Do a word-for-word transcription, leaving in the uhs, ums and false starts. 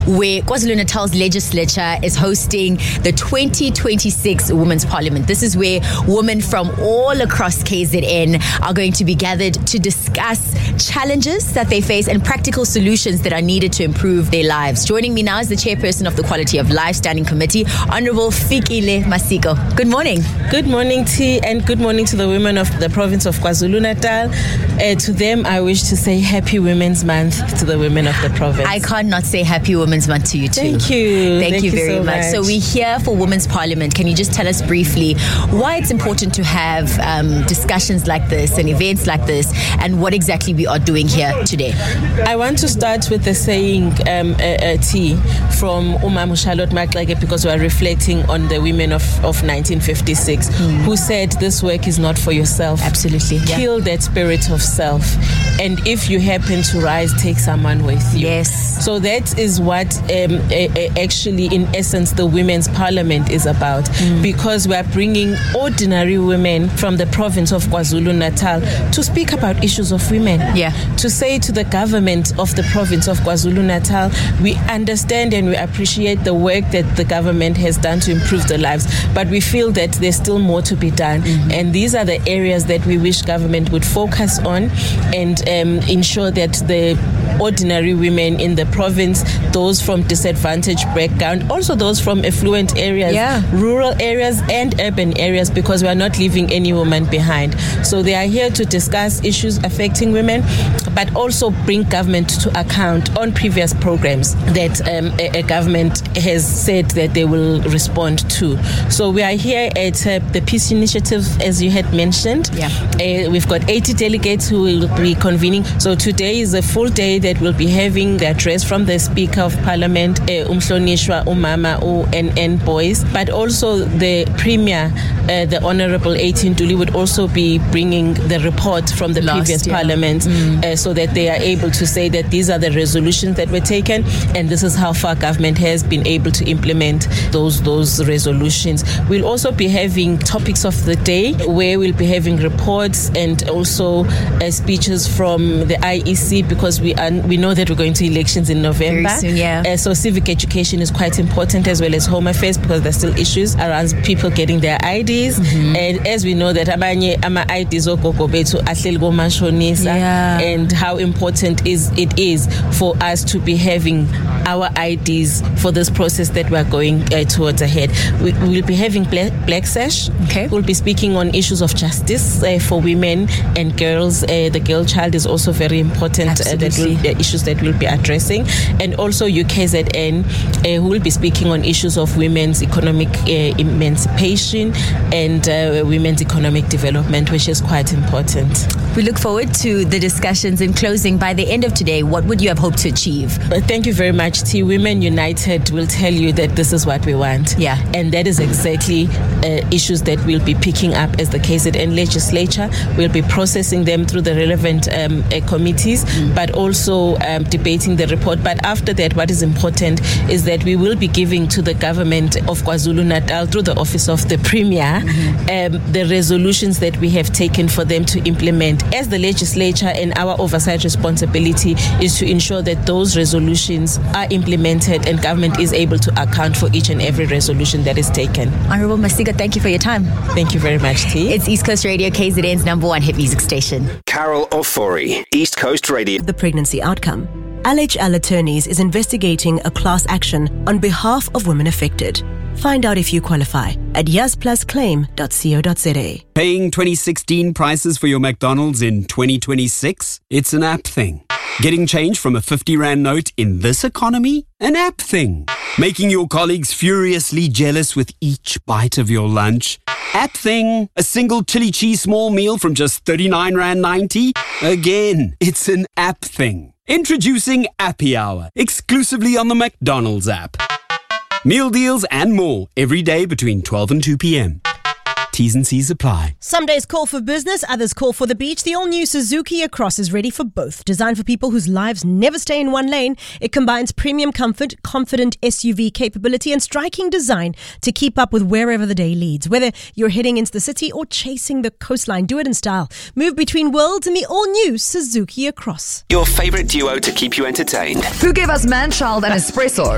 where KwaZulu-Natal's legislature is hosting the twenty twenty-six Women's Parliament. This is where women from all across K Z N are going to be gathered to discuss challenges that they face and practical solutions that are needed to improve their lives. Joining me now is the chairperson of the Quality of Life Standing Committee, Honorable Fikile Masiko. Good morning. Good morning, T, and good morning to the women of the province of KwaZulu-Natal. Uh, to them, I wish to say Happy Women's Month to the women of the province. I can't not say Happy Women's Month to you too. Thank you. Thank, Thank you, you very so much. much. So we're here for Women's Parliament. Can you just tell us briefly why it's important to have um, discussions like this and events like this, and what exactly we are doing here today? I want to start with the saying, um, uh, uh, T, from Umamu Charlotte Maxeke, because we are reflecting on the women of, of nineteen fifty-six, mm. who said this work is not for yourself. Absolutely. Yeah. Kill that spirit of self. And if you happen to rise, take someone with you. Yes. So that is what um, uh, uh, actually, in essence, the Women's Parliament is about, mm. because we are bringing ordinary women from the province of KwaZulu-Natal to speak about issues of women. Yeah. To say to the government of the province of KwaZulu-Natal, we understand and we appreciate the work that the government has done to improve the lives, but we feel that there's still more to be done. Mm-hmm. And these are the areas that we wish government would focus on and um, ensure that the ordinary women in the province, those from disadvantaged background, also those from affluent areas, yeah. rural areas and urban areas, because we are not leaving any woman behind. So they are here to discuss issues affecting women, but also bring government to account on previous programs that um, a, a government has said that they will respond to. So we are here at uh, the Peace Initiative, as you had mentioned. Yeah. Uh, we've got eighty delegates who will be convening. So today is a full day that we'll be having the address from the Speaker of Parliament, uh, Umhlonishwa Umama U N N Boys, but also the Premier, uh, the Honourable eighteen Duli, would also be bringing the report from the Last, previous yeah. parliament, mm. uh, so that they are able to say that these are the resolutions that were taken and this is how far government has been able to implement those those resolutions. We'll also be having topics of the day, where we'll be having reports and also uh, speeches from the I E C, because we are, we know that we're going to elections in November. Very soon, yeah. Uh, so civic education is quite important, as well as home affairs, because there's still issues around people getting their I Ds. Mm-hmm. And as we know that abanye ama I Ds ogogo bethu ahleli komashonisa, yeah. and how important is it is for us to be having our I Ds for this process that we're going uh, towards ahead. We will be having Black, Black Sash. Okay. We'll be speaking on issues of justice uh, for women and girls. Uh, the girl child is also very important. Uh, that will, uh, issues that we'll be addressing. And also U K Z N, uh, who will be speaking on issues of women's economic uh, emancipation and uh, women's economic development, which is quite important. We look forward to the discussions. In closing, by the end of today, what would you have hoped to achieve? Uh, thank you very much, T. Women United will tell you that this is what we want. Yeah. And that is exactly uh, issues that we'll be picking up as the K Z N legislature. We'll be processing them through the relevant um, uh, committees, mm. but also um, debating the report. But after that, what is important is that we will be giving to the government of KwaZulu-Natal, through the office of the Premier, mm-hmm. um, the resolutions that we have taken for them to implement. As the legislature, and our oversight responsibility is to ensure that those resolutions are implemented and government is able to account for each and every resolution that is taken. Honourable Masiko, thank you for your time. Thank you very much, T. It's East Coast Radio, K Z N's number one hit music station. Carol Ofori, East Coast Radio. The pregnancy outcome. L H L Attorneys is investigating a class action on behalf of women affected. Find out if you qualify at yes plus claim dot co dot za. Paying twenty sixteen prices for your McDonald's in twenty twenty-six? It's an app thing. Getting change from a fifty rand note in this economy? An app thing. Making your colleagues furiously jealous with each bite of your lunch? App thing. A single chili cheese small meal from just thirty-nine rand ninety? Again, it's an app thing. Introducing Appy Hour, exclusively on the McDonald's app. Meal deals and more every day between twelve and two p.m. T's and C's apply. Some days call for business, others call for the beach. The all-new Suzuki Across is ready for both. Designed for people whose lives never stay in one lane, it combines premium comfort, confident S U V capability, and striking design to keep up with wherever the day leads. Whether you're heading into the city or chasing the coastline, do it in style. Move between worlds in the all-new Suzuki Across. Your favourite duo to keep you entertained. Who gave us Man-Child and Espresso?